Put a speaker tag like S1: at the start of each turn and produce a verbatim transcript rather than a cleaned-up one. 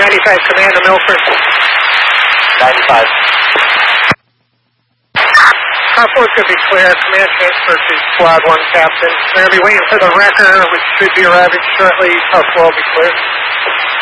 S1: ninety-five, command to Milford.
S2: ninety-five.
S1: Car four could be clear. Command transfer to Squad one, Captain. We're going to be waiting for the wrecker, which should be arriving shortly. Car four will be clear.